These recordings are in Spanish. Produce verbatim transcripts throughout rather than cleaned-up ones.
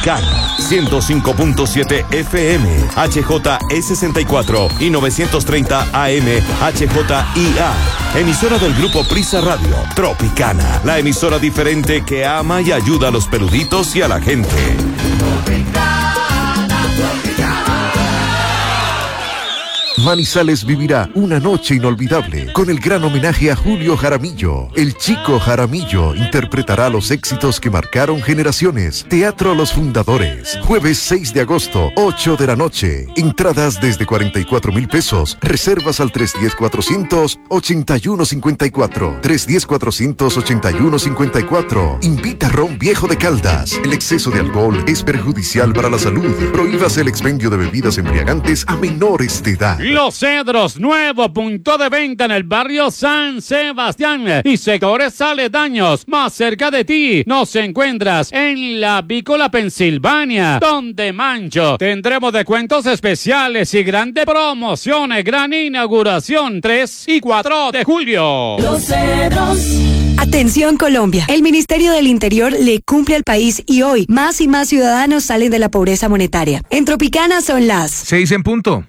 Tropicana, ciento cinco punto siete F M, H J E sesenta y cuatro y novecientos treinta A M, H J I A. Emisora del Grupo Prisa Radio. Tropicana, la emisora diferente que ama y ayuda a los peluditos y a la gente. Manizales vivirá una noche inolvidable con el gran homenaje a Julio Jaramillo. El Chico Jaramillo interpretará los éxitos que marcaron generaciones. Teatro Los Fundadores, jueves seis de agosto, ocho de la noche. Entradas desde cuarenta y cuatro mil pesos. Reservas al tres uno cero, cuatrocientos ochenta y uno cincuenta y cuatro. tres uno cero, cuatrocientos ochenta y uno cincuenta y cuatro. Invita Ron Viejo de Caldas. El exceso de alcohol es perjudicial para la salud. Prohíbase el expendio de bebidas embriagantes a menores de edad. Los Cedros, nuevo punto de venta en el barrio San Sebastián y sectores aledaños. Más cerca de ti nos encuentras en la Avícola Pensilvania, donde Mancho. Tendremos descuentos especiales y grandes promociones. Gran inauguración tres y cuatro de julio. Los Cedros. Atención Colombia, el Ministerio del Interior le cumple al país y hoy más y más ciudadanos salen de la pobreza monetaria. En Tropicana son las seis en punto.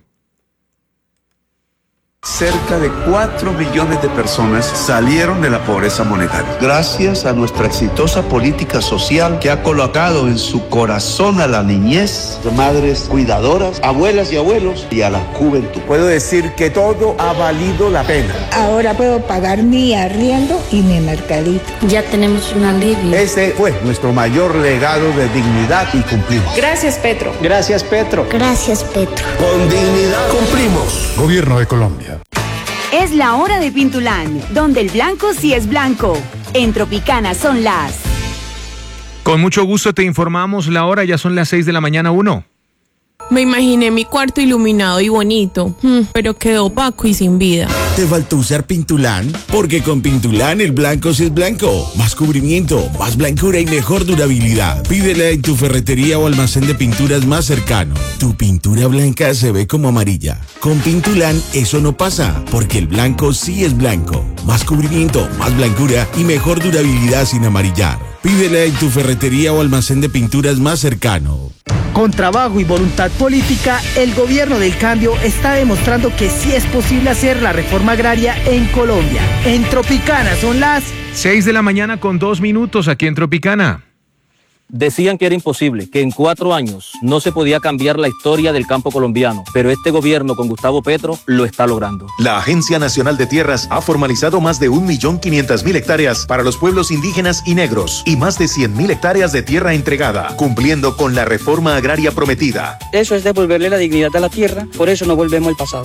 Cerca de cuatro millones de personas salieron de la pobreza monetaria. Gracias a nuestra exitosa política social que ha colocado en su corazón a la niñez, madres cuidadoras, abuelas y abuelos y a la juventud. Puedo decir que todo ha valido la pena. Ahora puedo pagar mi arriendo y mi mercadito. Ya tenemos un alivio. Ese fue nuestro mayor legado de dignidad y cumplimos. Gracias, Petro. Gracias, Petro. Gracias, Petro. Con dignidad cumplimos. Gobierno de Colombia. Es la hora de Pintulán, donde el blanco sí es blanco. En Tropicana son las... Con mucho gusto te informamos la hora, ya son las seis de la mañana, uno. Me imaginé mi cuarto iluminado y bonito, pero quedó opaco y sin vida. ¿Te faltó usar Pintulán? Porque con Pintulán el blanco sí es blanco. Más cubrimiento, más blancura y mejor durabilidad. Pídela en tu ferretería o almacén de pinturas más cercano. Tu pintura blanca se ve como amarilla. Con Pintulán eso no pasa, porque el blanco sí es blanco. Más cubrimiento, más blancura y mejor durabilidad sin amarillar. Pídela en tu ferretería o almacén de pinturas más cercano. Con trabajo y voluntad política, el gobierno del cambio está demostrando que sí es posible hacer la reforma agraria en Colombia. En Tropicana son las seis de la mañana con dos minutos aquí en Tropicana. Decían que era imposible, que en cuatro años no se podía cambiar la historia del campo colombiano, pero este gobierno con Gustavo Petro lo está logrando. La Agencia Nacional de Tierras ha formalizado más de un millón quinientas mil hectáreas para los pueblos indígenas y negros y más de cien mil hectáreas de tierra entregada, cumpliendo con la reforma agraria prometida. Eso es devolverle la dignidad a la tierra, por eso no volvemos al pasado.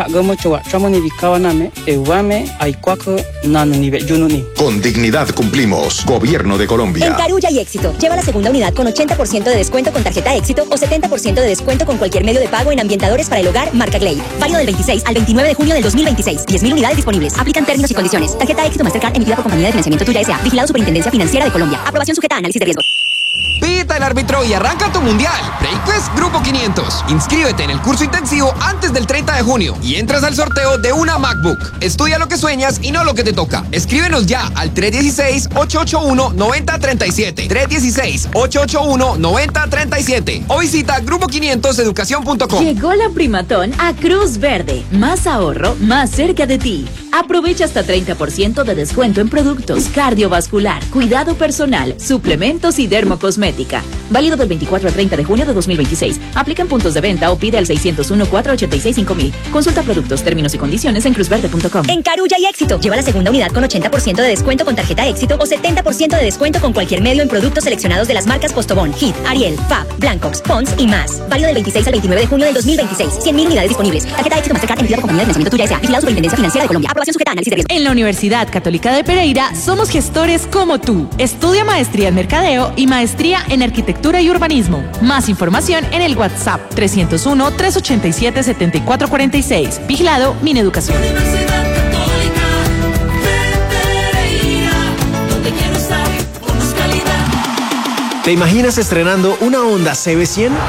Con dignidad cumplimos. Gobierno de Colombia. En Carulla y Éxito, lleva la segunda unidad con ochenta por ciento de descuento con tarjeta Éxito o setenta por ciento de descuento con cualquier medio de pago en ambientadores para el hogar marca Glade. Válido del veintiséis al veintinueve de junio del dos mil veintiséis. diez mil unidades disponibles. Aplican términos y condiciones. Tarjeta Éxito Mastercard emitida por Compañía de Financiamiento Tuya S A. Vigilado Superintendencia Financiera de Colombia. Aprobación sujeta a análisis de riesgos. Pita el árbitro y arranca tu mundial. PlayQuest Grupo quinientos. Inscríbete en el curso intensivo antes del treinta de junio y entras al sorteo de una MacBook. Estudia lo que sueñas y no lo que te toca. Escríbenos ya al tres uno seis, ocho ocho uno, nueve cero tres siete. tres uno seis, ocho ocho uno, nueve cero tres siete. O visita grupo quinientos educación punto com. Llegó la Primatón a Cruz Verde. Más ahorro, más cerca de ti. Aprovecha hasta treinta por ciento de descuento en productos cardiovascular, cuidado personal, suplementos y dermocosmética. Válido del veinticuatro al treinta de junio de dos mil veintiséis. Aplica en puntos de venta o pide al seiscientos uno, cuatrocientos ochenta y seis, cinco mil. Consulta productos, términos y condiciones en cruz verde punto com. En Carulla y Éxito, lleva la segunda unidad con ochenta por ciento de descuento con tarjeta Éxito o setenta por ciento de descuento con cualquier medio en productos seleccionados de las marcas Postobón, Hit, Ariel, Fab, Blancox, Pons y más. Válido del veintiséis al veintinueve de junio del dos mil veintiséis. cien mil unidades disponibles. Tarjeta Éxito Mastercard emitida por Compañía de Financiamiento Tuya S A. Vigilado Superintendencia Financiera de Colombia. Aprobación sujeta a análisis de riesgos. En la Universidad Católica de Pereira somos gestores como tú. Estudia maestría en mercadeo y maestría en arquitectura y urbanismo. Más información en el WhatsApp trescientos uno, trescientos ochenta y siete, setenta y cuatro cuarenta y seis. Vigilado Mineducación. Universidad Católica de Pereira, donde quiero estar con más calidad. ¿Te imaginas estrenando una Honda C B cien?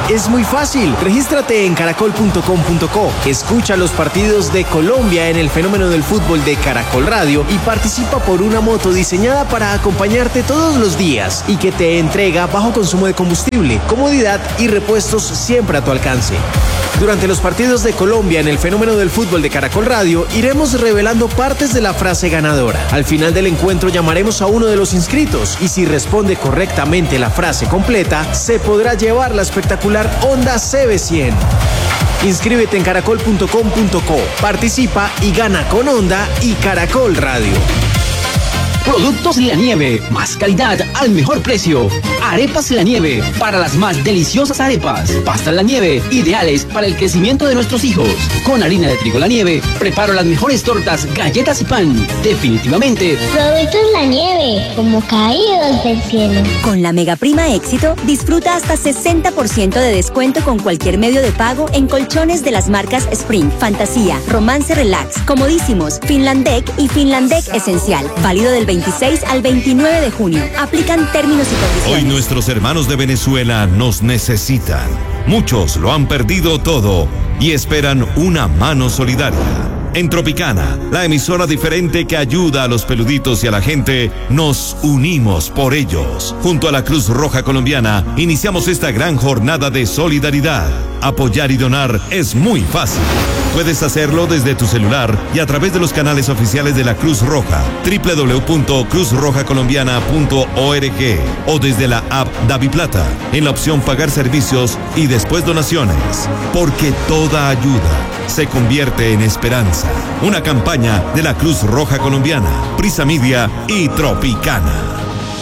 Es muy fácil. Regístrate en caracol punto com punto co. Escucha los partidos de Colombia en el fenómeno del fútbol de Caracol Radio y participa por una moto diseñada para acompañarte todos los días y que te entrega bajo consumo de combustible, comodidad y repuestos siempre a tu alcance. Durante los partidos de Colombia en el fenómeno del fútbol de Caracol Radio, iremos revelando partes de la frase ganadora. Al final del encuentro llamaremos a uno de los inscritos y si responde correctamente la frase completa, se podrá llevar la espectacular Honda C B cien. Inscríbete en caracol punto com punto co, participa y gana con Honda y Caracol Radio. Productos La Nieve, más calidad al mejor precio. Arepas La Nieve, para las más deliciosas arepas. Pastas La Nieve, ideales para el crecimiento de nuestros hijos. Con harina de trigo La Nieve, preparo las mejores tortas, galletas y pan. Definitivamente. Productos La Nieve, como caídos del cielo. Con la Mega Prima Éxito, disfruta hasta sesenta por ciento de descuento con cualquier medio de pago en colchones de las marcas Spring, Fantasía, Romance Relax, Comodísimos, Finlandec y Finlandec Esencial. Válido del veintiséis al veintinueve de junio. Aplican términos y condiciones. Hoy nuestros hermanos de Venezuela nos necesitan. Muchos lo han perdido todo y esperan una mano solidaria. En Tropicana, la emisora diferente que ayuda a los peluditos y a la gente, nos unimos por ellos. Junto a la Cruz Roja Colombiana, iniciamos esta gran jornada de solidaridad. Apoyar y donar es muy fácil. Puedes hacerlo desde tu celular y a través de los canales oficiales de la Cruz Roja, doble u doble u doble u punto cruz roja colombiana punto org o desde la app DaviPlata, en la opción Pagar servicios y después donaciones. Porque toda ayuda se convierte en esperanza. Una campaña de la Cruz Roja Colombiana, Prisa Media y Tropicana.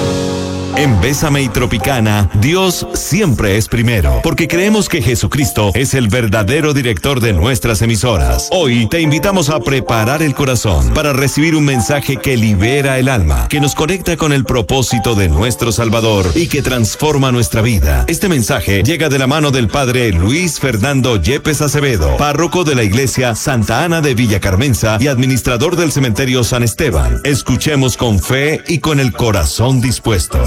En Bésame y Tropicana, Dios siempre es primero, porque creemos que Jesucristo es el verdadero director de nuestras emisoras. Hoy te invitamos a preparar el corazón para recibir un mensaje que libera el alma, que nos conecta con el propósito de nuestro Salvador y que transforma nuestra vida. Este mensaje llega de la mano del Padre Luis Fernando Yepes Acevedo, párroco de la Iglesia Santa Ana de Villa Carmenza y administrador del Cementerio San Esteban. Escuchemos con fe y con el corazón dispuesto.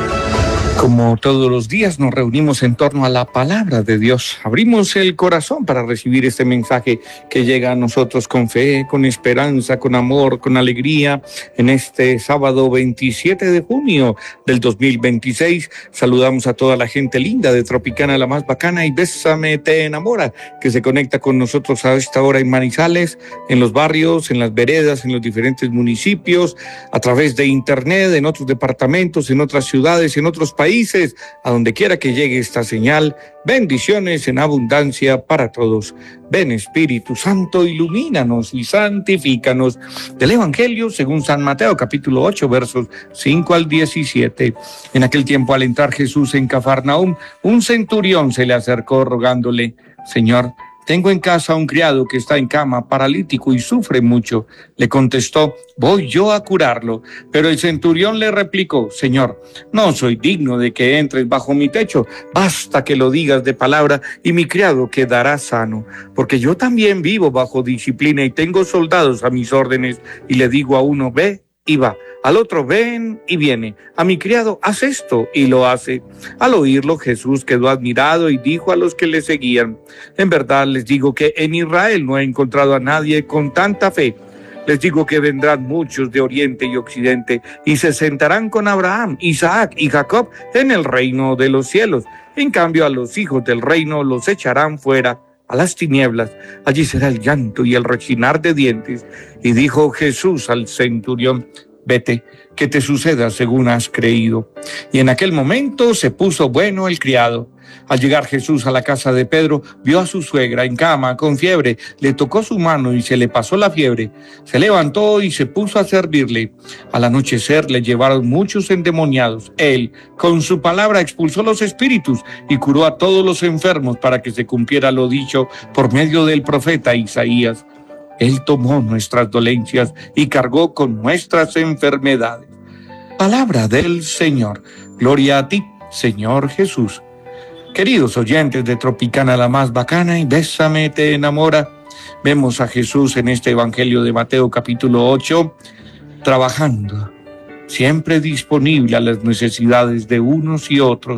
Como todos los días nos reunimos en torno a la palabra de Dios. Abrimos el corazón para recibir este mensaje que llega a nosotros con fe, con esperanza, con amor, con alegría. En este sábado veintisiete de junio del dos mil veintiséis saludamos a toda la gente linda de Tropicana, la más bacana, y Bésame te enamora, que se conecta con nosotros a esta hora en Manizales, en los barrios, en las veredas, en los diferentes municipios, a través de internet, en otros departamentos, en otras ciudades, en otros países. Países, a donde quiera que llegue esta señal, bendiciones en abundancia para todos. Ven Espíritu Santo, ilumínanos y santifícanos. Del Evangelio según San Mateo, capítulo ocho, versos cinco al diecisiete. En aquel tiempo, al entrar Jesús en Cafarnaúm, un centurión se le acercó rogándole: Señor, tengo en casa un criado que está en cama, paralítico y sufre mucho. Le contestó: voy yo a curarlo. Pero el centurión le replicó: Señor, no soy digno de que entres bajo mi techo. Basta que lo digas de palabra y mi criado quedará sano. Porque yo también vivo bajo disciplina y tengo soldados a mis órdenes. Y le digo a uno: ve, y va. Al otro: ven, y viene. A mi criado: haz esto, y lo hace. Al oírlo, Jesús quedó admirado y dijo a los que le seguían: en verdad les digo que en Israel no he encontrado a nadie con tanta fe. Les digo que vendrán muchos de oriente y occidente y se sentarán con Abraham, Isaac y Jacob en el reino de los cielos. En cambio, a los hijos del reino los echarán fuera a las tinieblas. Allí será el llanto y el rechinar de dientes. Y dijo Jesús al centurión: vete, que te suceda según has creído. Y en aquel momento se puso bueno el criado. Al llegar Jesús a la casa de Pedro, vio a su suegra en cama, con fiebre. Le tocó su mano y se le pasó la fiebre. Se levantó y se puso a servirle. Al anochecer le llevaron muchos endemoniados. Él, con su palabra, expulsó los espíritus y curó a todos los enfermos, para que se cumpliera lo dicho por medio del profeta Isaías. Él tomó nuestras dolencias y cargó con nuestras enfermedades. Palabra del Señor. Gloria a ti, Señor Jesús. Queridos oyentes de Tropicana, la más bacana, y Bésame te enamora, vemos a Jesús en este Evangelio de Mateo capítulo ocho, trabajando, siempre disponible a las necesidades de unos y otros,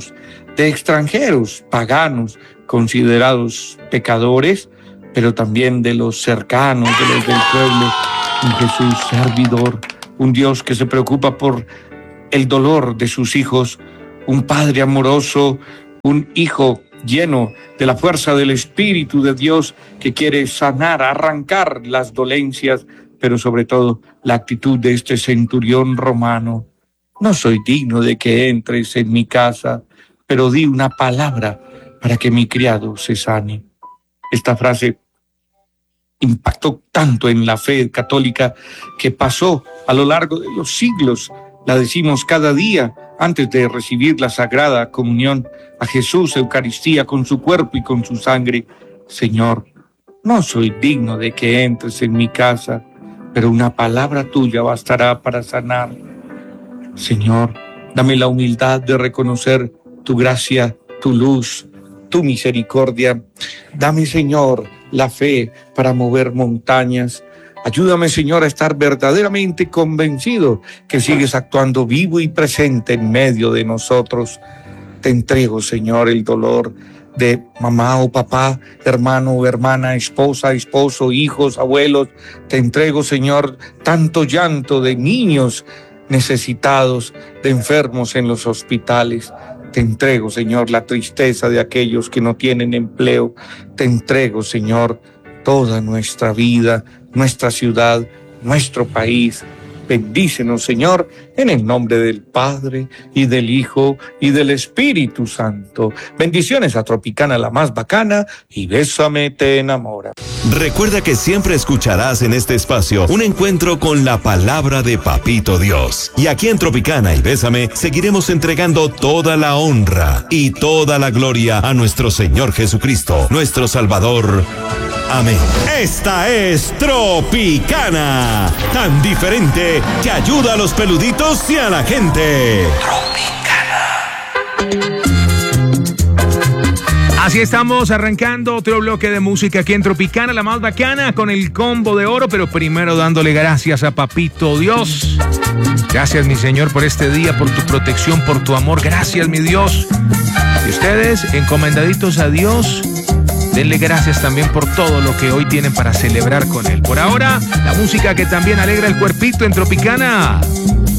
de extranjeros, paganos, considerados pecadores, pero también de los cercanos, de los del pueblo. Un Jesús servidor, un Dios que se preocupa por el dolor de sus hijos, un Padre amoroso, un Hijo lleno de la fuerza del Espíritu de Dios que quiere sanar, arrancar las dolencias, pero sobre todo la actitud de este centurión romano. No soy digno de que entres en mi casa, pero di una palabra para que mi criado se sane. Esta frase impactó tanto en la fe católica que pasó a lo largo de los siglos. La decimos cada día antes de recibir la Sagrada Comunión, a Jesús, Eucaristía, con su cuerpo y con su sangre. Señor, no soy digno de que entres en mi casa, pero una palabra tuya bastará para sanar. Señor, dame la humildad de reconocer tu gracia, tu luz, tu misericordia. Dame, Señor, la fe para mover montañas. Ayúdame, Señor, a estar verdaderamente convencido que sigues actuando vivo y presente en medio de nosotros. Te entrego, Señor, el dolor de mamá o papá, hermano o hermana, esposa, esposo, hijos, abuelos. Te entrego, Señor, tanto llanto de niños necesitados, de enfermos en los hospitales. Te entrego, Señor, la tristeza de aquellos que no tienen empleo. Te entrego, Señor, toda nuestra vida, nuestra ciudad, nuestro país. Bendícenos, Señor, en el nombre del Padre, y del Hijo, y del Espíritu Santo. Bendiciones a Tropicana, la más bacana, y Bésame te enamora. Recuerda que siempre escucharás en este espacio un encuentro con la palabra de Papito Dios. Y aquí en Tropicana y Bésame seguiremos entregando toda la honra y toda la gloria a nuestro Señor Jesucristo, nuestro Salvador. Amén. Esta es Tropicana, tan diferente que ayuda a los peluditos y a la gente. Así estamos arrancando otro bloque de música aquí en Tropicana, la más bacana, con el combo de oro, pero primero dándole gracias a Papito Dios. Gracias, mi Señor, por este día, por tu protección, por tu amor. Gracias, mi Dios. Y ustedes, encomendaditos a Dios, denle gracias también por todo lo que hoy tienen para celebrar con Él. Por ahora, la música que también alegra el cuerpito en Tropicana.